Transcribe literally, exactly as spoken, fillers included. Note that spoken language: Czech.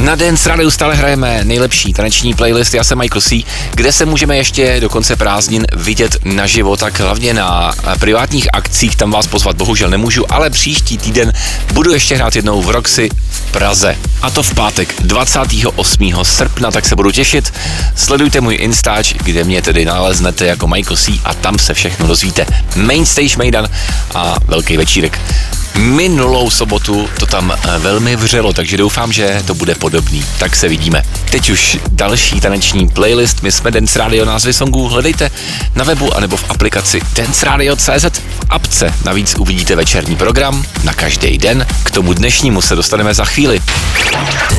Na Dance Radio stále hrajeme nejlepší taneční playlist, já jsem Michael C, kde se můžeme ještě do konce prázdnin vidět naživo, tak hlavně na privátních akcích, tam vás pozvat bohužel nemůžu, ale příští týden budu ještě hrát jednou v Roxy v Praze. A to v pátek dvacátého osmého srpna, tak se budu těšit. Sledujte můj Instač, kde mě tedy naleznete jako Michael C a tam se všechno dozvíte. Mainstage Mejdan a velký večírek. Minulou sobotu to tam velmi vřelo, takže doufám, že to bude podobný. Tak se vidíme. Teď už další taneční playlist. My jsme Dance Radio, názvy songů hledejte na webu anebo v aplikaci dance radio tečka cé zet. V apce navíc uvidíte večerní program na každý den. K tomu dnešnímu se dostaneme za chvíli.